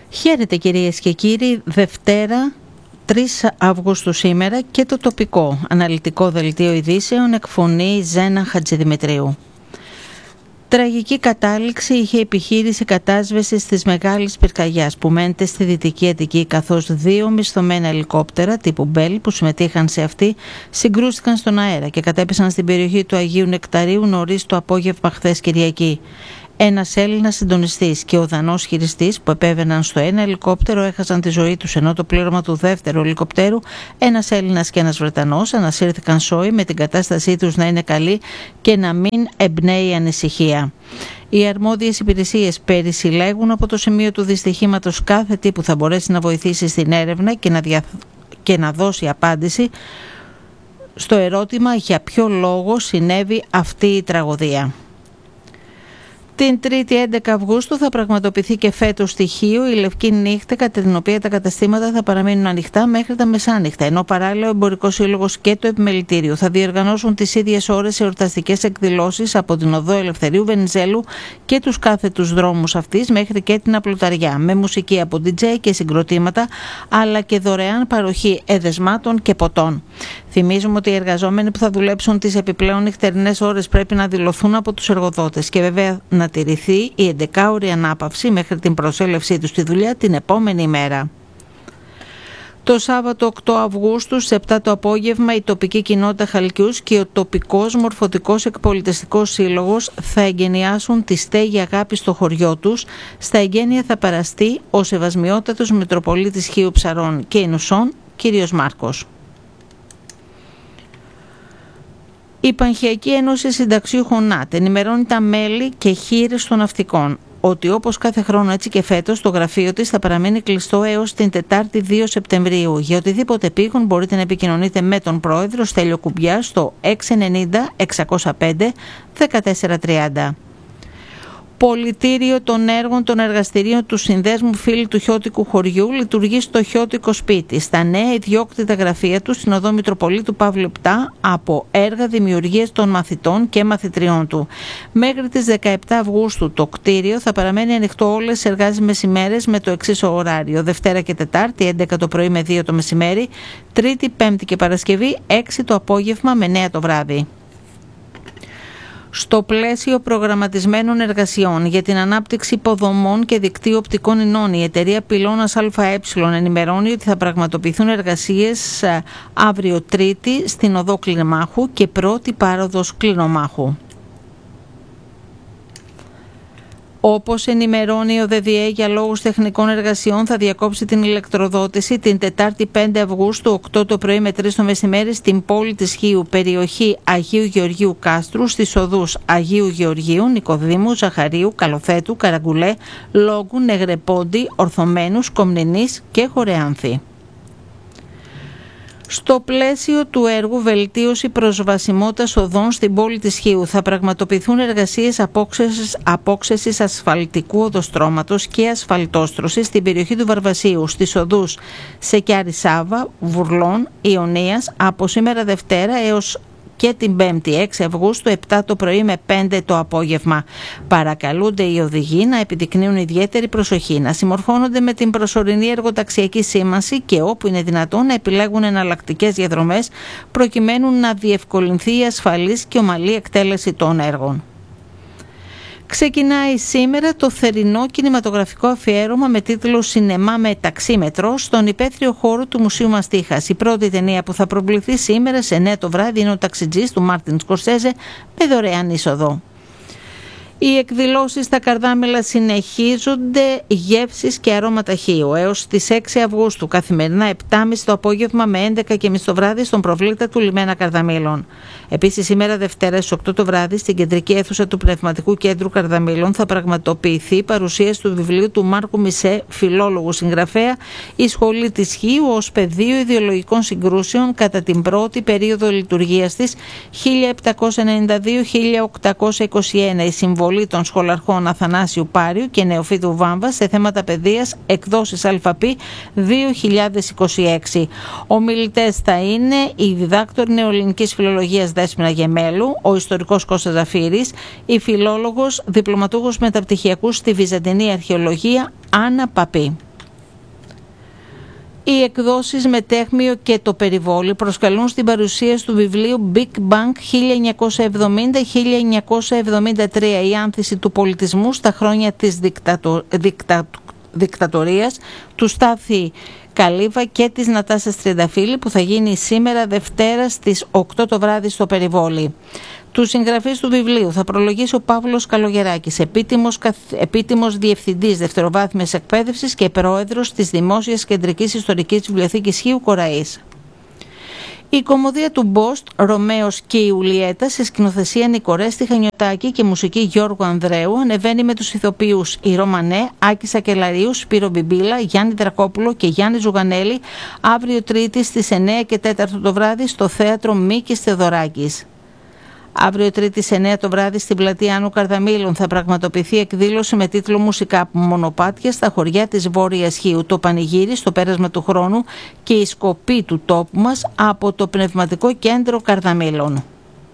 Χαίρετε κυρίες και κύριοι, Δευτέρα 3 Αυγούστου σήμερα και το τοπικό αναλυτικό δελτίο ειδήσεων εκφωνεί Ζένα Χατζηδημητρίου. Τραγική κατάληξη είχε η επιχείρηση κατάσβεσης της Μεγάλης Πυρκαγιάς που μένεται στη Δυτική Αττική, καθώς 2 μισθωμένα ελικόπτερα τύπου Bell που συμμετείχαν σε αυτή συγκρούστηκαν στον αέρα και κατέπεσαν στην περιοχή του Αγίου Νεκταρίου νωρίς το απόγευμα χθες Κυριακή. Ένας Έλληνας συντονιστής και ο Δανός χειριστής που επέβαιναν στο ένα ελικόπτερο έχασαν τη ζωή τους, ενώ το πλήρωμα του δεύτερου ελικοπτέρου, ένας Έλληνας και ένας Βρετανός, ανασύρθηκαν σώοι με την κατάστασή τους να είναι καλή και να μην εμπνέει ανησυχία. Οι αρμόδιες υπηρεσίες περισυλλέγουν από το σημείο του δυστυχήματος κάθε τι που θα μπορέσει να βοηθήσει στην έρευνα και να δώσει απάντηση στο ερώτημα για ποιο λόγο συνέβη αυτή η τραγωδία. Την 3η 11 Αυγούστου θα πραγματοποιηθεί και φέτος στοιχείο η Λευκή Νύχτα, κατά την οποία τα καταστήματα θα παραμείνουν ανοιχτά μέχρι τα μεσάνυχτα, ενώ παράλληλα ο Εμπορικός Σύλλογος και το Επιμελητήριο θα διοργανώσουν τις ίδιες ώρες εορταστικές εκδηλώσεις από την Οδό Ελευθερίου Βενιζέλου και τους κάθετους δρόμους αυτής μέχρι και την Απλουταριά, με μουσική από DJ και συγκροτήματα, αλλά και δωρεάν παροχή εδεσμάτων και ποτών. Θυμίζουμε ότι οι εργαζόμενοι που θα δουλέψουν τις επιπλέον νυχτερινές ώρες πρέπει να δηλωθούν από τους εργοδότες και βέβαια να τηρηθεί η 11ωρη ανάπαυση μέχρι την προσέλευσή τους στη δουλειά την επόμενη ημέρα. Το Σάββατο 8 Αυγούστου στις 7 το απόγευμα η τοπική κοινότητα Χαλκιούς και ο τοπικός μορφωτικός εκπολιτευτικός σύλλογος θα εγκαινιάσουν τη στέγη αγάπη στο χωριό τους. Στα εγγένεια θα παραστεί ο Σεβασμιότατος Μητροπολίτης Χίου Ψαρών και Ινουσών, κύριος Μάρκος. Η Πανχιακή Ένωση Συνταξιούχων ΝΑΤ ενημερώνει τα μέλη και χείρες των ναυτικών ότι όπως κάθε χρόνο έτσι και φέτος το γραφείο της θα παραμείνει κλειστό έως την Τετάρτη 2 Σεπτεμβρίου. Για οτιδήποτε επίγον μπορείτε να επικοινωνείτε με τον πρόεδρο Στέλιο Κουμπιά στο 690 605 1430. Πολιτήριο των έργων των εργαστηρίων του Συνδέσμου Φίλοι του Χιώτικου Χωριού λειτουργεί στο Χιώτικο Σπίτι, στα νέα ιδιόκτητα γραφεία του στην Οδό Μητροπολίτου Παύλου 7, από έργα δημιουργίας των μαθητών και μαθητριών του. Μέχρι τις 17 Αυγούστου το κτίριο θα παραμένει ανοιχτό όλες τις εργάσιμες ημέρες με το εξής ωράριο: Δευτέρα και Τετάρτη 11 το πρωί με 2 το μεσημέρι, Τρίτη, Πέμπτη και Παρασκευή 6 το απόγευμα με 9 το βράδυ. Στο πλαίσιο προγραμματισμένων εργασιών για την ανάπτυξη υποδομών και δικτύου οπτικών ινών, η εταιρεία Πυλώνας ΑΕ ενημερώνει ότι θα πραγματοποιηθούν εργασίες αύριο Τρίτη στην Οδό Κλινομάχου και πρώτη πάροδος Κλινομάχου. Όπως ενημερώνει ο ΔΔΕ, για λόγους τεχνικών εργασιών θα διακόψει την ηλεκτροδότηση την Τετάρτη 5 Αυγούστου 8 το πρωί με 3 το μεσημέρι στην πόλη της Χίου, περιοχή Αγίου Γεωργίου Κάστρου, στις οδούς Αγίου Γεωργίου, Νικοδήμου, Ζαχαρίου, Καλοθέτου, Καραγκουλέ, Λόγκου, Νεγρεπόντι, Ορθωμένους, Κομνηνής και Χωρεάνθη. Στο πλαίσιο του έργου Βελτίωση προσβασιμότητας οδών στην πόλη της Χίου θα πραγματοποιηθούν εργασίες απόξεσης ασφαλτικού οδοστρώματος και ασφαλτόστρωσης στην περιοχή του Βαρβασίου, στις οδούς Σεκιάρη Σάβα, Βουρλών, Ιωνίας από σήμερα Δευτέρα έως και την 5η 6 Αυγούστου 7 το πρωί με 5 το απόγευμα. Παρακαλούνται οι οδηγοί να επιδεικνύουν ιδιαίτερη προσοχή, να συμμορφώνονται με την προσωρινή εργοταξιακή σήμανση και όπου είναι δυνατόν να επιλέγουν εναλλακτικές διαδρομές προκειμένου να διευκολυνθεί η ασφαλής και ομαλή εκτέλεση των έργων. Ξεκινάει σήμερα το θερινό κινηματογραφικό αφιέρωμα με τίτλο «Σινεμά με ταξίμετρο» στον υπαίθριο χώρο του Μουσείου Μαστίχας. Η πρώτη ταινία που θα προβληθεί σήμερα σε 9 το βράδυ είναι ο Ταξιτζής του Μάρτιν Σκορσέζε με δωρεάν είσοδο. Οι εκδηλώσεις στα Καρδάμηλα συνεχίζονται, γεύσεις και αρώματα Χίου έως τις 6 Αυγούστου, καθημερινά 7.30 το απόγευμα με 11.30 το βράδυ στον προβλήτα του Λιμένα Καρδαμήλων. Επίσης σήμερα Δευτέρα στις 8 το βράδυ στην κεντρική αίθουσα του Πνευματικού Κέντρου Καρδαμήλων θα πραγματοποιηθεί παρουσίαση του βιβλίου του Μάρκου Μισέ, φιλόλογου συγγραφέα, «Η Σχολή της Χίου ως πεδίο ιδεολογικών συγκρούσεων κατά την πρώτη περίοδο λειτουργίας της 1792-1821». Η συμβολή των σχολαρχών Αθανάσιου Πάριου και Νεοφύτου Βάμβα σε θέματα παιδείας, εκδόσεις ΑΠ 2026. Ομιλητές θα είναι η διδάκτορ νεοελληνικής φιλολογίας Δέσποινα Γεμέλου, ο ιστορικός Κώστας Ζαφύρης, η φιλόλογος διπλωματούχος μεταπτυχιακού στη Βυζαντινή Αρχαιολογία Άννα Παπή. Οι εκδόσεις Μετέχμιο και το Περιβόλι προσκαλούν στην παρουσίαση του βιβλίου Big Bang 1970-1973, η άνθηση του πολιτισμού στα χρόνια της δικτατορίας, του Στάθη Καλύβα και της Νατάσας Τριανταφύλλη, που θα γίνει σήμερα Δευτέρα στις 8 το βράδυ στο Περιβόλι. Τους συγγραφείς του βιβλίου θα προλογίσει ο Παύλος Καλογεράκης, επίτιμος διευθυντής δευτεροβάθμιας εκπαίδευσης και πρόεδρος της Δημόσιας Κεντρικής Ιστορικής Βιβλιοθήκης Χίου Κοραής. Η κωμωδία του Μπόστ, Ρωμαίος και η Ιουλιέτα, σε σκηνοθεσία Νικορέστη Χανιωτάκη και μουσική Γιώργου Ανδρέου, ανεβαίνει με τους ηθοποιούς Ηρώ Μανέ, Άκη Σακελαρίου, Σπύρο Μπιμπίλα, Γιάννη Δρακόπουλο και Γιάννη Ζουγανέλη, αύριο Τρίτη στις 9 και 4 το βράδυ στο θέατρο Μίκης Θεοδωράκης. Αύριο Τρίτη σε 9 το βράδυ στην πλατεία Άννου Καρδαμήλων θα πραγματοποιηθεί εκδήλωση με τίτλο «Μουσικά Μονοπάτια στα χωριά της Βόρειας Χίου, το πανηγύρι στο πέρασμα του χρόνου και η σκοπή του τόπου μας» από το Πνευματικό Κέντρο Καρδαμήλων.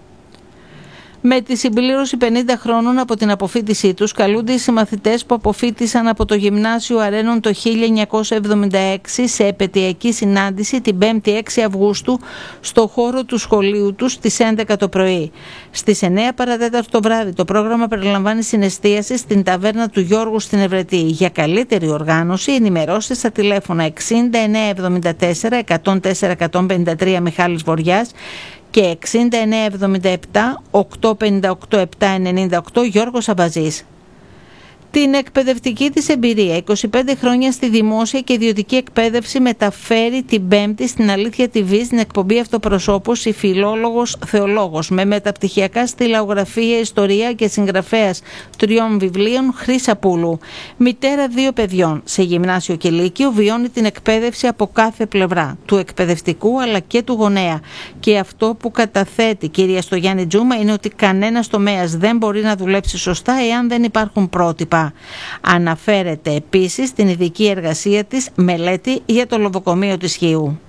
Με τη συμπλήρωση 50 χρόνων από την αποφοίτησή τους, καλούνται οι συμμαθητές που αποφοίτησαν από το Γυμνάσιο Αρένων το 1976 σε επετειακή συνάντηση την 5η 6 Αυγούστου στο χώρο του σχολείου τους στις 11 το πρωί. Στις 9 παρατέταρτο το βράδυ το πρόγραμμα περιλαμβάνει συνεστίαση στην ταβέρνα του Γιώργου στην Ευρετή. Για καλύτερη οργάνωση ενημερώστε στα τηλέφωνα 6974 104 153 Μιχάλης Βοριάς και 6977 858 798 Γιώργος Αμπαζής. Την εκπαιδευτική της εμπειρία 25 χρόνια στη δημόσια και ιδιωτική εκπαίδευση μεταφέρει την Πέμπτη στην Αλήθεια TV στην εκπομπή Αυτοπροσώπους η φιλόλογος θεολόγος με μεταπτυχιακά στη λαογραφία, ιστορία και συγγραφέας 3 βιβλίων Χρύσα Πούλου. Μητέρα 2 παιδιών σε γυμνάσιο και λύκειο, βιώνει την εκπαίδευση από κάθε πλευρά, του εκπαιδευτικού αλλά και του γονέα. Και αυτό που καταθέτει κυρία Στογιάννη Τζούμα είναι ότι κανένας τομέας δεν μπορεί να δουλέψει σωστά εάν δεν υπάρχουν πρότυπα. Αναφέρεται επίσης στην ειδική εργασία της μελέτη για το λοβοκομείο της Χίου.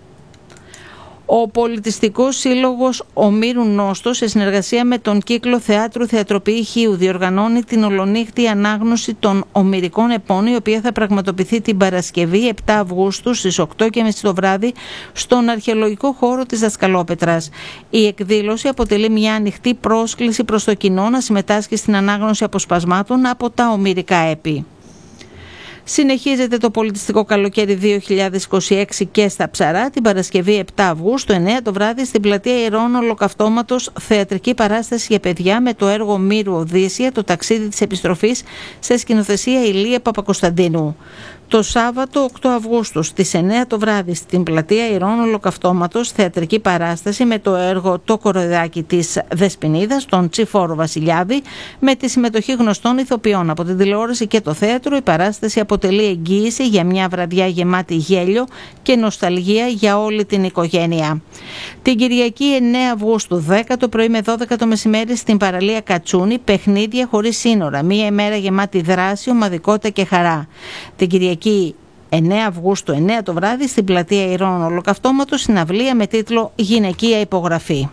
Ο Πολιτιστικός Σύλλογος Ομήρου Νόστος, σε συνεργασία με τον Κύκλο Θεάτρου Θεατροποιή Χίου, διοργανώνει την ολονύχτη ανάγνωση των ομηρικών επών, η οποία θα πραγματοποιηθεί την Παρασκευή 7 Αυγούστου στις 8.30 το βράδυ στον αρχαιολογικό χώρο της Δασκαλόπετρας. Η εκδήλωση αποτελεί μια ανοιχτή πρόσκληση προς το κοινό να συμμετάσχει στην ανάγνωση αποσπασμάτων από τα ομηρικά έπη. Συνεχίζεται το πολιτιστικό καλοκαίρι 2026 και στα Ψαρά την Παρασκευή 7 Αυγούστου 9 το βράδυ στην πλατεία Ιερών Ολοκαυτώματος θεατρική παράσταση για παιδιά με το έργο Μύρου Οδύσσια, το ταξίδι της επιστροφής, σε σκηνοθεσία Ηλία Παπακοσταντίνου. Το Σάββατο 8 Αυγούστου στις 9 το βράδυ στην πλατεία Ιερών Ολοκαυτώματος θεατρική παράσταση με το έργο «Το κοροϊδάκι της Δεσποινίδας», τον Τσιφόρο Βασιλιάδη, με τη συμμετοχή γνωστών ηθοποιών από την τηλεόραση και το θέατρο. Η παράσταση αποτελεί εγγύηση για μια βραδιά γεμάτη γέλιο και νοσταλγία για όλη την οικογένεια. Την Κυριακή 9 Αυγούστου 10 το πρωί με 12 το μεσημέρι στην παραλία Κατσούνη, παιχνίδια χωρίς σύνορα, μια ημέρα γεμάτη δράση, ομαδικότητα και χαρά. Την Κυριακή 9 Αυγούστου 9 το βράδυ στην πλατεία Ιερών Ολοκαυτώματος συναυλία με τίτλο «Γυναικεία υπογραφή».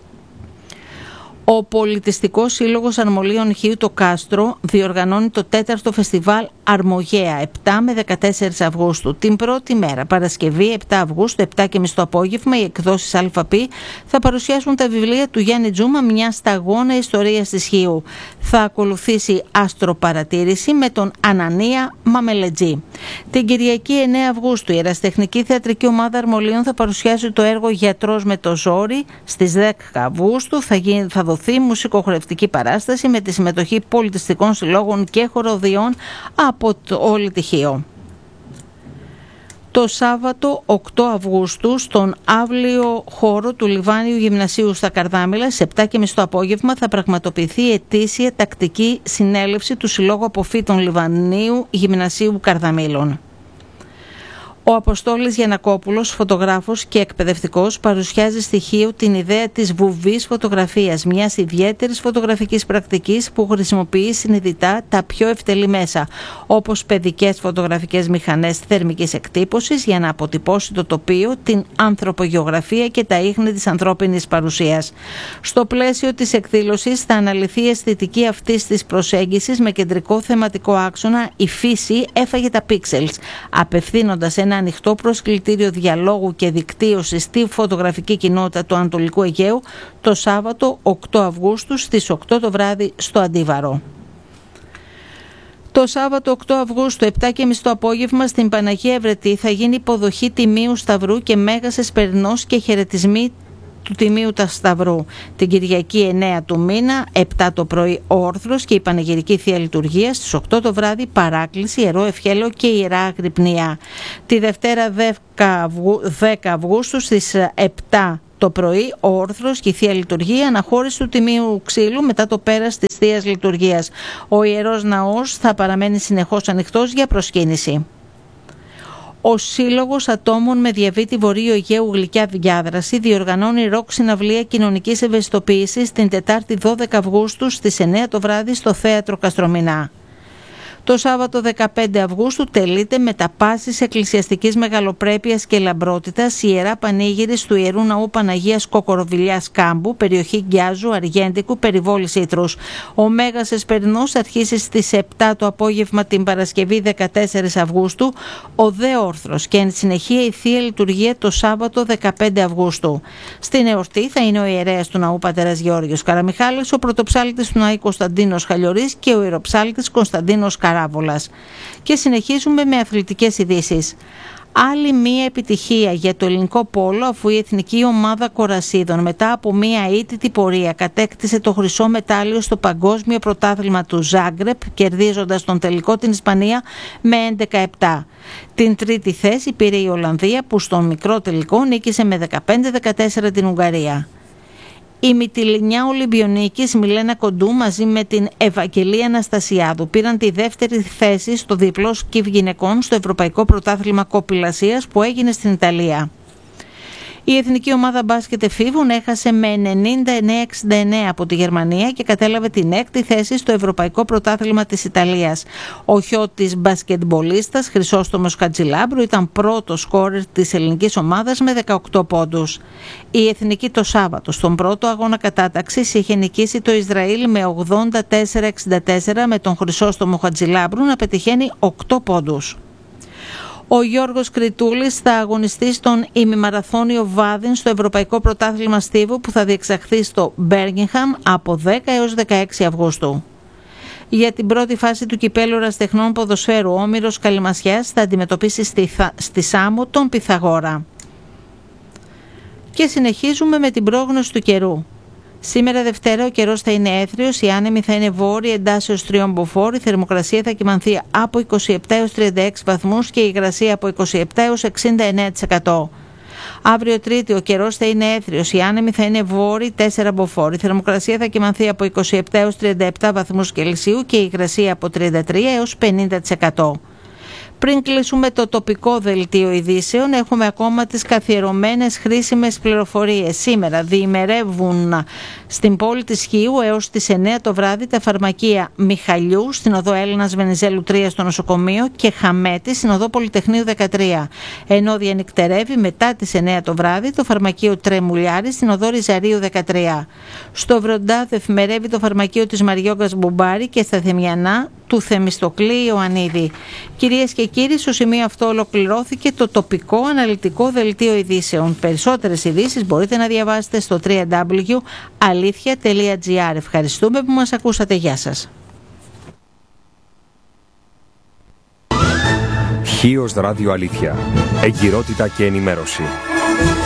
Ο Πολιτιστικός Σύλλογος Αρμολίων Χίου το Κάστρο διοργανώνει το 4ο φεστιβάλ Αρμογέα 7 με 14 Αυγούστου. Την πρώτη μέρα, Παρασκευή 7 Αυγούστου, 7.30 το απόγευμα, οι εκδόσεις ΑΠ θα παρουσιάσουν τα βιβλία του Γιάννη Τζούμα, μια σταγόνα ιστορία της Χίου. Θα ακολουθήσει αστροπαρατήρηση με τον Ανανία Μαμελετζή. Την Κυριακή 9 Αυγούστου, η Ερασιτεχνική Θεατρική Ομάδα Αρμολίων θα παρουσιάσει το έργο Γιατρός με το ζόρι. Στις 10 Αυγούστου θα δοθεί μουσικοχορευτική παράσταση με τη συμμετοχή πολιτιστικών συλλόγων και χοροδιών από όλη τη Χίο. Το Σάββατο 8 Αυγούστου στον αύλιο χώρο του Λιβάνιου Γυμνασίου στα Καρδάμηλα σε 7.30 το απόγευμα θα πραγματοποιηθεί η ετήσια τακτική συνέλευση του Συλλόγου Αποφύτων Λιβανίου Γυμνασίου Καρδαμήλων. Ο Αποστόλης Γιαννακόπουλος, φωτογράφος και εκπαιδευτικός, παρουσιάζει στοιχείο την ιδέα της βουβής φωτογραφίας, μιας ιδιαίτερης φωτογραφικής πρακτικής που χρησιμοποιεί συνειδητά τα πιο ευτελή μέσα, όπως παιδικές φωτογραφικές μηχανές θερμικής εκτύπωσης για να αποτυπώσει το τοπίο, την ανθρωπογεωγραφία και τα ίχνη της ανθρώπινης παρουσίας. Στο πλαίσιο της εκδήλωσης θα αναλυθεί η αισθητική αυτής της προσέγγισης με κεντρικό θεματικό άξονα «Η φύση έφαγε τα πίξελς», απευθύνοντας ένα ένα ανοιχτό προσκλητήριο διαλόγου και δικτύωση στη φωτογραφική κοινότητα του Ανατολικού Αιγαίου το Σάββατο 8 Αυγούστου στις 8 το βράδυ στο Αντίβαρο. Το Σάββατο 8 Αυγούστου, 7.30 το απόγευμα, στην Παναγία Ευρετή θα γίνει υποδοχή Τιμίου Σταυρού και Μέγας Εσπερινός και χαιρετισμοί του Τιμίου τα Σταυρού. Την Κυριακή 9 του μήνα, 7 το πρωί όρθρος και η Πανηγυρική Θεία Λειτουργία, στις 8 το βράδυ παράκληση, Ιερό Ευχέλαιο και Ιερά Αγρυπνία. Τη Δευτέρα 10 Αυγούστου στις 7 το πρωί, ο όρθρος και η Θεία Λειτουργία, αναχώρηση του Τιμίου Ξύλου μετά το πέρας της Θείας Λειτουργίας. Ο Ιερός Ναός θα παραμένει συνεχώς ανοιχτός για προσκύνηση. Ο Σύλλογος Ατόμων με Διαβήτη Βορείου Αιγαίου Γλυκιά Διάδραση διοργανώνει ροκ συναυλία κοινωνικής ευαισθητοποίησης την Τετάρτη 12 Αυγούστου στις 9 το βράδυ στο Θέατρο Καστρομηνά. Το Σάββατο 15 Αυγούστου τελείται με τα πάσης εκκλησιαστικής μεγαλοπρέπειας και λαμπρότητας η Ιερά Πανήγυρης του Ιερού Ναού Παναγίας Κοκοροβιλιάς Κάμπου, περιοχή Γκιάζου, Αργέντικου, περιβόλης Ήτρους. Ο Μέγας Εσπερινός αρχίσει στις 7 το απόγευμα την Παρασκευή 14 Αυγούστου, ο Δε Όρθρος και εν συνεχεία η Θεία Λειτουργία το Σάββατο 15 Αυγούστου. Στην εορτή θα είναι ο ιερέας του Ναού Πατέρας Γεώργιος Καραμιχάλης, ο πρωτοψάλτης του Ναού Κωνσταντίνος Χαλιορής και ο ιεροψάλτης Κωνσταντίνος Καράβολας. Και συνεχίζουμε με αθλητικές ειδήσεις. Άλλη μία επιτυχία για το ελληνικό πόλο, αφού η εθνική ομάδα κορασίδων μετά από μία αίτητη πορεία κατέκτησε το χρυσό μετάλλιο στο Παγκόσμιο Πρωτάθλημα του Ζάγκρεπ, κερδίζοντας τον τελικό την Ισπανία με 11-7. Την τρίτη θέση πήρε η Ολλανδία, που στον μικρό τελικό νίκησε με 15-14 την Ουγγαρία. Η Μυτιληνιά Ολυμπιονίκης Μιλένα Κοντού μαζί με την Ευαγγελία Αναστασιάδου πήραν τη δεύτερη θέση στο διπλό σκιφ γυναικών στο Ευρωπαϊκό Πρωτάθλημα Κοπηλασίας που έγινε στην Ιταλία. Η εθνική ομάδα μπάσκετ εφήβων έχασε με 99-69 από τη Γερμανία και κατέλαβε την έκτη θέση στο Ευρωπαϊκό Πρωτάθλημα της Ιταλίας. Ο χιώτης μπασκετμπολίστας Χρυσόστομος Χατζηλάμπρου ήταν πρώτος σκόρερ της ελληνικής ομάδας με 18 πόντους. Η εθνική το Σάββατο στον πρώτο αγώνα κατάταξης είχε νικήσει το Ισραήλ με 84-64 με τον Χρυσόστομο Χατζηλάμπρου να πετυχαίνει 8 πόντους. Ο Γιώργος Κριτούλης θα αγωνιστεί στον ημιμαραθώνιο Βάδιν στο Ευρωπαϊκό Πρωτάθλημα Στίβου που θα διεξαχθεί στο Μπέρμιγχαμ από 10 έως 16 Αυγούστου. Για την πρώτη φάση του κυπέλλου ερασιτεχνών ποδοσφαίρου, ο Όμηρος Καλυμασιάς θα αντιμετωπίσει στη Σάμο τον Πυθαγόρα. Και συνεχίζουμε με την πρόγνωση του καιρού. Σήμερα Δευτέρα ο καιρός θα είναι έθριος, οι άνεμοι θα είναι βόρειοι εντάσσεως 3 μποφόρ, η θερμοκρασία θα κυμανθεί από 27 έως 36 βαθμούς και η υγρασία από 27 έως 69%. Αύριο Τρίτη ο καιρός θα είναι έθριος, οι άνεμοι θα είναι βόρειοι 4 μποφόρ, η θερμοκρασία θα κυμανθεί από 27 έως 37 βαθμούς Κελσίου και η υγρασία από 33 έως 50%. Πριν κλείσουμε το τοπικό δελτίο ειδήσεων, έχουμε ακόμα τις καθιερωμένες χρήσιμες πληροφορίες. Σήμερα διημερεύουν στην πόλη της Χίου έως τις 9 το βράδυ τα φαρμακεία Μιχαλιού στην οδό Έλληνας Βενιζέλου 3 στο νοσοκομείο και Χαμέτη στην οδό Πολυτεχνείου 13. Ενώ διανυκτερεύει μετά τις 9 το βράδυ το φαρμακείο Τρεμουλιάρη στην οδό Ριζαρίου 13. Στο Βροντά εφημερεύει το φαρμακείο της Μαριόγκας Μπουμπάρη και στα Θεμιανά του Θεμιστοκλή Ιωαννίδη. Κυρίες και κύριοι, στο σημείο αυτό ολοκληρώθηκε το τοπικό αναλυτικό δελτίο ειδήσεων. Περισσότερες ειδήσεις μπορείτε να διαβάσετε στο www.alithia.gr. Ευχαριστούμε που μας ακούσατε. Γεια σας. Χίος Ράδιο Αλήθεια. Εγκυρότητα και ενημέρωση.